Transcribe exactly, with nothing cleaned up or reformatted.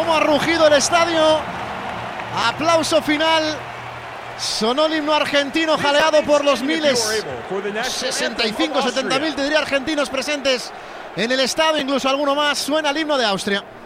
cómo ha rugido el estadio. Aplauso final. Sonó el himno argentino jaleado por los miles, sesenta y cinco, setenta mil, te diría, argentinos presentes en el estadio, incluso alguno más. Suena el himno de Austria.